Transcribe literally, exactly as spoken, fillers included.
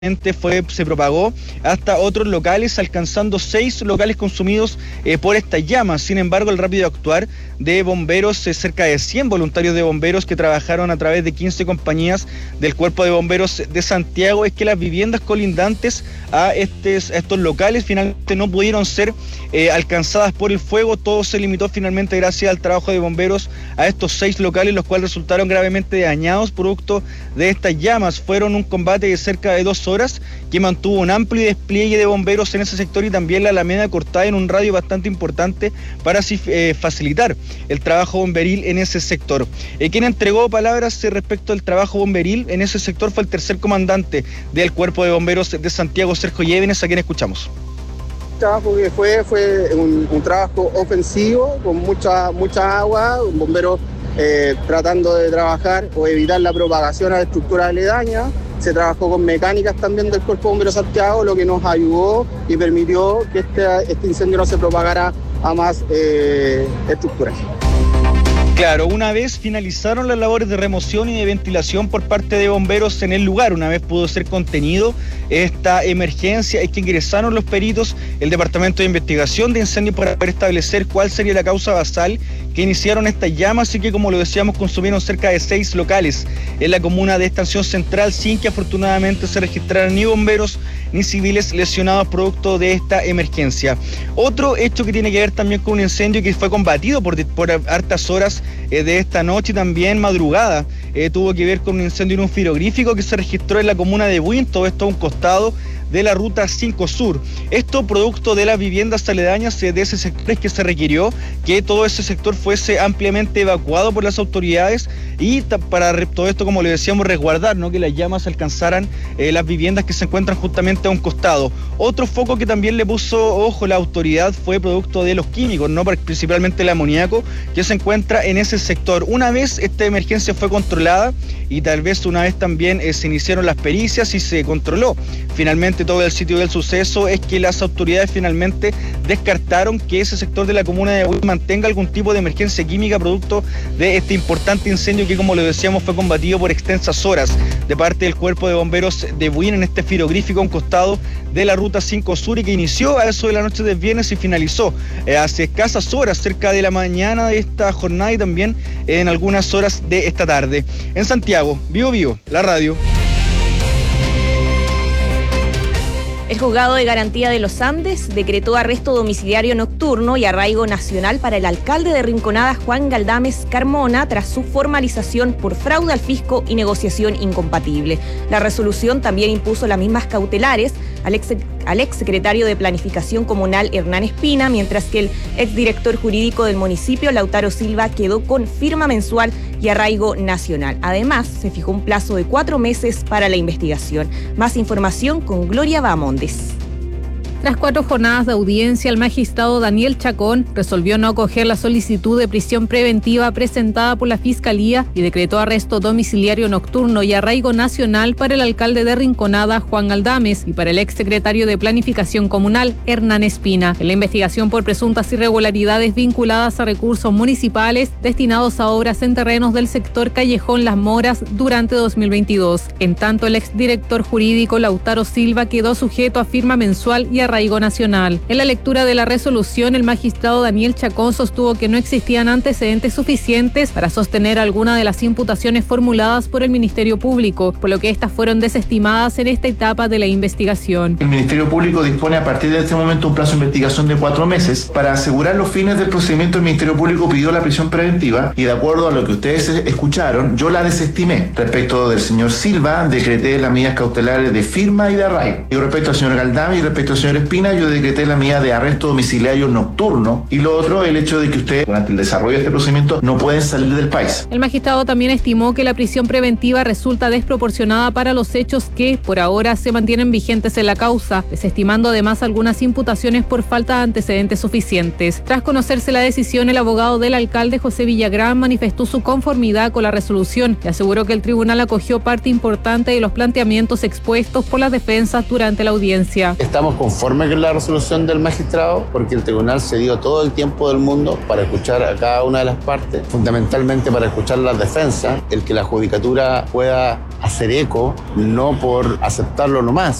Fue, se propagó hasta otros locales, alcanzando seis locales consumidos eh, por estas llamas. Sin embargo, el rápido actuar de bomberos, eh, cerca de cien voluntarios de bomberos que trabajaron a través de quince compañías del Cuerpo de Bomberos de Santiago, es que las viviendas colindantes a, estes, a estos locales finalmente no pudieron ser eh, alcanzadas por el fuego. Todo se limitó finalmente gracias al trabajo de bomberos a estos seis locales, los cuales resultaron gravemente dañados producto de estas llamas. Fueron un combate de cerca de dos horas horas que mantuvo un amplio despliegue de bomberos en ese sector y también la Alameda cortada en un radio bastante importante para así eh, facilitar el trabajo bomberil en ese sector. Eh, quien entregó palabras eh, respecto al trabajo bomberil en ese sector fue el tercer comandante del Cuerpo de Bomberos de Santiago, Sergio Llévenes, a quien escuchamos. El trabajo que fue fue un, un trabajo ofensivo con mucha mucha agua, bomberos eh, tratando de trabajar o evitar la propagación a la estructura aledaña. Se trabajó con mecánicas también del Cuerpo de Bomberos de Santiago, lo que nos ayudó y permitió que este, este incendio no se propagara a más eh, estructuras. Claro, una vez finalizaron las labores de remoción y de ventilación por parte de bomberos en el lugar, una vez pudo ser contenido esta emergencia, es que ingresaron los peritos, el Departamento de Investigación de Incendios, para poder establecer cuál sería la causa basal que iniciaron estas llamas y que, como lo decíamos, consumieron cerca de seis locales en la comuna de Estación Central, sin que afortunadamente se registraran ni bomberos ni civiles lesionados producto de esta emergencia. Otro hecho que tiene que ver también con un incendio que fue combatido por, por hartas horas eh, de esta noche y también madrugada, eh, tuvo que ver con un incendio en un frigorífico que se registró en la comuna de Buin, todo esto a un costado de la ruta cinco Sur. Esto producto de las viviendas aledañas de ese sector, es que se requirió que todo ese sector fuese ampliamente evacuado por las autoridades y para todo esto, como le decíamos, resguardar, ¿no?, que las llamas alcanzaran eh, las viviendas que se encuentran justamente a un costado. Otro foco que también le puso ojo la autoridad fue producto de los químicos, ¿no?, principalmente el amoníaco que se encuentra en ese sector. Una vez esta emergencia fue controlada y tal vez una vez también eh, se iniciaron las pericias y se controló finalmente todo el sitio del suceso, es que las autoridades finalmente descartaron que ese sector de la comuna de Buin mantenga algún tipo de emergencia química producto de este importante incendio que, como lo decíamos, fue combatido por extensas horas de parte del Cuerpo de Bomberos de Buin en este frigorífico a un costado de la ruta cinco Sur y que inició a eso de la noche del viernes y finalizó eh, hace escasas horas, cerca de la mañana de esta jornada y también en algunas horas de esta tarde. En Santiago, Vivo Vivo, la radio. El Juzgado de Garantía de los Andes decretó arresto domiciliario nocturno y arraigo nacional para el alcalde de Rinconada, Juan Galdames Carmona, tras su formalización por fraude al fisco y negociación incompatible. La resolución también impuso las mismas cautelares al ex, al exsecretario de Planificación Comunal, Hernán Espina, mientras que el exdirector jurídico del municipio, Lautaro Silva, quedó con firma mensual y arraigo nacional. Además, se fijó un plazo de cuatro meses para la investigación. Más información con Gloria Bahamondes. Tras cuatro jornadas de audiencia, el magistrado Daniel Chacón resolvió no acoger la solicitud de prisión preventiva presentada por la Fiscalía y decretó arresto domiciliario nocturno y arraigo nacional para el alcalde de Rinconada, Juan Galdames, y para el exsecretario de Planificación Comunal, Hernán Espina, en la investigación por presuntas irregularidades vinculadas a recursos municipales destinados a obras en terrenos del sector Callejón Las Moras durante dos mil veintidós. En tanto, el exdirector jurídico Lautaro Silva quedó sujeto a firma mensual y arraigo nacional. En la lectura de la resolución, el magistrado Daniel Chacón sostuvo que no existían antecedentes suficientes para sostener alguna de las imputaciones formuladas por el Ministerio Público, por lo que estas fueron desestimadas en esta etapa de la investigación. El Ministerio Público dispone a partir de este momento un plazo de investigación de cuatro meses. Para asegurar los fines del procedimiento, el Ministerio Público pidió la prisión preventiva y, de acuerdo a lo que ustedes escucharon, yo la desestimé. Respecto del señor Silva, decreté las medidas cautelares de firma y de arraigo. Y respecto al señor Galdames y respecto al señor Espina, yo decreté la medida de arresto domiciliario nocturno, y lo otro, el hecho de que ustedes, durante el desarrollo de este procedimiento, no pueden salir del país. El magistrado también estimó que la prisión preventiva resulta desproporcionada para los hechos que, por ahora, se mantienen vigentes en la causa, desestimando además algunas imputaciones por falta de antecedentes suficientes. Tras conocerse la decisión, el abogado del alcalde, José Villagrán, manifestó su conformidad con la resolución y aseguró que el tribunal acogió parte importante de los planteamientos expuestos por las defensas durante la audiencia. Estamos conformes conforme con la resolución del magistrado, porque el tribunal se dio todo el tiempo del mundo para escuchar a cada una de las partes, fundamentalmente para escuchar las defensas, el que la judicatura pueda hacer eco, no por aceptarlo nomás,